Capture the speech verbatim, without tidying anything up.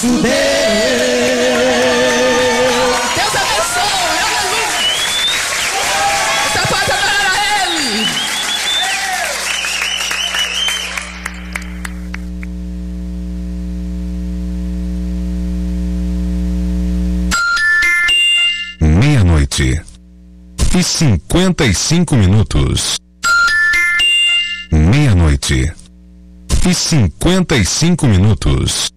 Deus. Deus abençoe, aleluia. Você pode adorar a Ele. Meia-noite e cinquenta e cinco minutos. Meia-noite e cinquenta e cinco minutos.